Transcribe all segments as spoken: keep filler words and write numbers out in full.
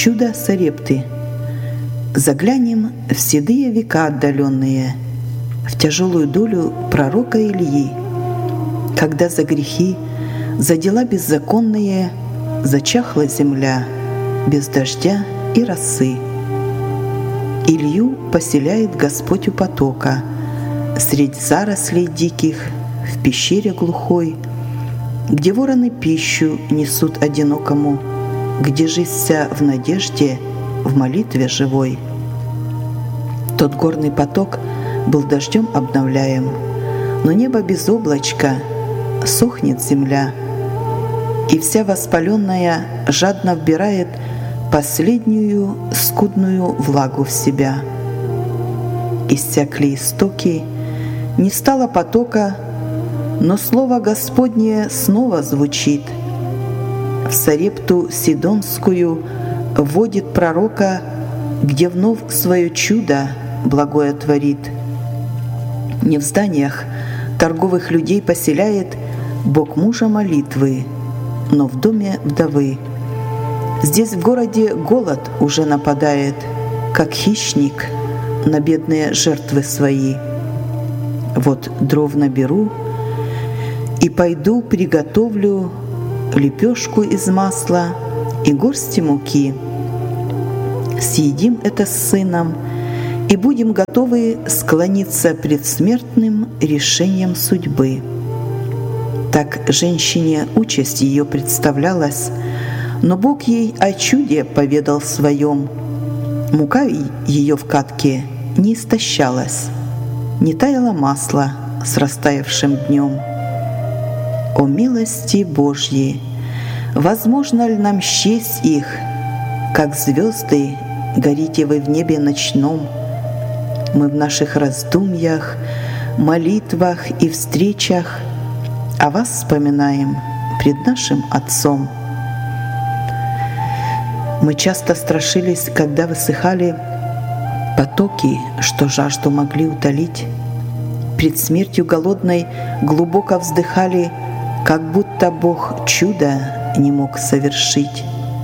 чудо Сарепты. Заглянем в седые века отдаленные, в тяжелую долю пророка Ильи, когда за грехи, за дела беззаконные зачахла земля без дождя и росы. Илью поселяет Господь у потока, средь зарослей диких, в пещере глухой, где вороны пищу несут одинокому, где жизнь вся в надежде, в молитве живой. Тот горный поток был дождем обновляем, но небо без облачка, сохнет земля, и вся воспаленная жадно вбирает последнюю скудную влагу в себя. Иссякли истоки, не стало потока, но слово Господне снова звучит. В Сарепту Сидонскую вводит пророка, где вновь свое чудо благое творит. Не в зданиях торговых людей поселяет Бог мужа молитвы, но в доме вдовы. Здесь в городе голод уже нападает, как хищник на бедные жертвы свои. Вот дров наберу и пойду приготовлю лепешку из масла и горсти муки. Съедим это с сыном и будем готовы склониться пред смертным решением судьбы. Так женщине участь ее представлялась, но Бог ей о чуде поведал своем. Мука ее в катке не истощалась, не таяло масло с растаявшим днем. О милости Божьей! Возможно ли нам счесть их, как звезды горите вы в небе ночном? Мы в наших раздумьях, молитвах и встречах о вас вспоминаем пред нашим Отцом. Мы часто страшились, когда высыхали потоки, что жажду могли утолить. Пред смертью голодной глубоко вздыхали, как будто Бог чудо не мог совершить.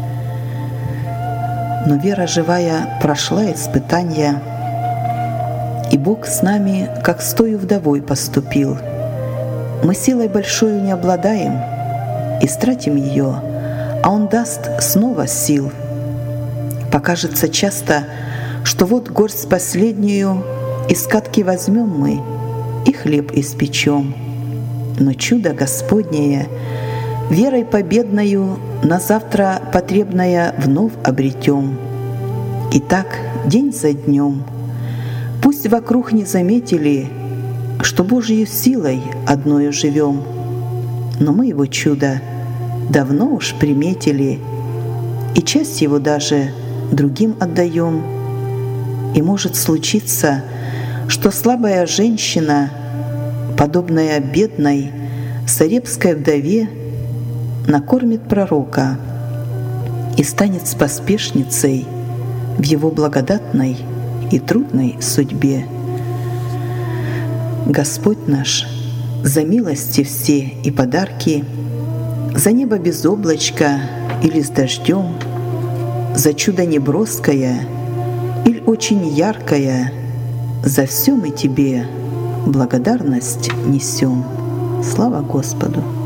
Но вера живая прошла испытания, и Бог с нами, как с тою вдовой, поступил. Мы силой большою не обладаем, истратим ее, а Он даст снова сил. Покажется часто, что вот горсть последнюю из катки возьмем мы и хлеб испечем. Но чудо Господнее верой победною на завтра потребное вновь обретем. И так день за днем. Пусть вокруг не заметили, что Божьей силой одною живем, но мы Его чудо давно уж приметили, и часть его даже другим отдаем. И может случиться, что слабая женщина, подобная бедной сарепской вдове, накормит пророка и станет споспешницей в его благодатной и трудной судьбе. Господь наш, за милости все и подарки, за небо без облачка или с дождем, за чудо неброское или очень яркое, за все мы Тебе благодарность несем. Слава Господу!